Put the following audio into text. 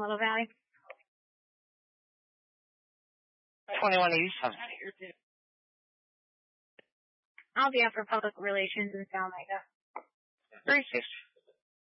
Little Valley. 2187. I'll be out for public relations in Salmaga. 360.